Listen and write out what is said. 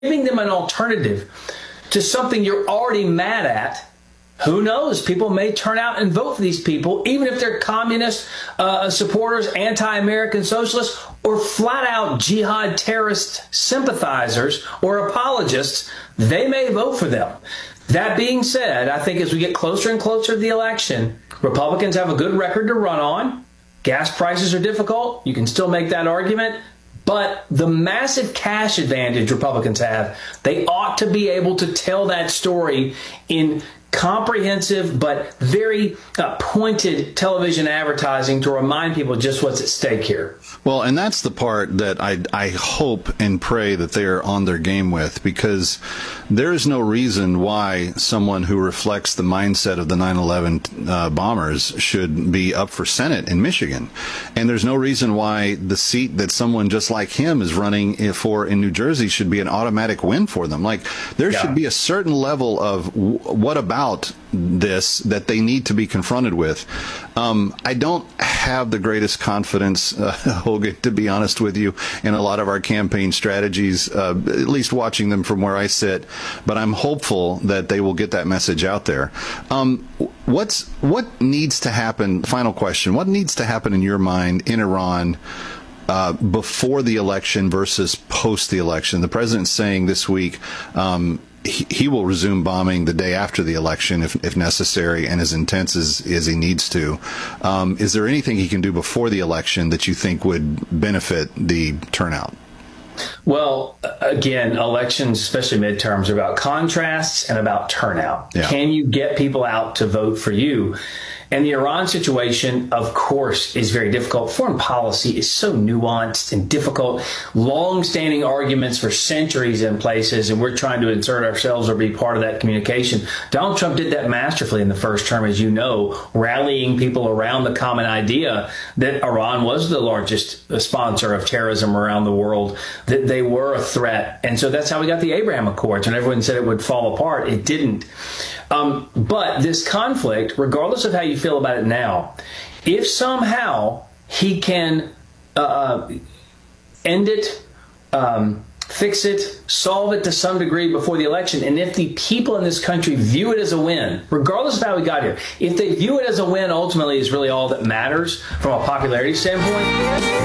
giving them an alternative to something you're already mad at. Who knows? People may turn out and vote for these people, even if they're communist supporters, anti-American socialists, or flat-out jihad terrorist sympathizers or apologists. They may vote for them. That being said, I think as we get closer and closer to the election, Republicans have a good record to run on. Gas prices are difficult. You can still make that argument. But the massive cash advantage Republicans have, they ought to be able to tell that story in comprehensive but very pointed television advertising to remind people just what's at stake here. Well, and that's the part that I hope and pray that they are on their game with, because there is no reason why someone who reflects the mindset of the 9/11 bombers should be up for Senate in Michigan. And there's no reason why the seat that someone just like him is running for in New Jersey should be an automatic win for them. Like, there should be a certain level of what about this that they need to be confronted with. I don't have the greatest confidence, Hogan, to be honest with you, in a lot of our campaign strategies, at least watching them from where I sit, but I'm hopeful that they will get that message out there. What needs to happen, final question, what needs to happen in your mind in Iran before the election versus post the election? The president's saying this week he will resume bombing the day after the election if necessary, and as intense as he needs to. Is there anything he can do before the election that you think would benefit the turnout? Well, again, elections, especially midterms, are about contrasts and about turnout. Yeah. Can you get people out to vote for you? And the Iran situation, of course, is very difficult. Foreign policy is so nuanced and difficult. Long-standing arguments for centuries in places, and we're trying to insert ourselves or be part of that communication. Donald Trump did that masterfully in the first term, as you know, rallying people around the common idea that Iran was the largest sponsor of terrorism around the world, that they were a threat. And so that's how we got the Abraham Accords, and everyone said it would fall apart. It didn't. But this conflict, regardless of how you feel about it now, if somehow he can end it, fix it, solve it to some degree before the election, and if the people in this country view it as a win, regardless of how we got here, if they view it as a win, ultimately is really all that matters from a popularity standpoint.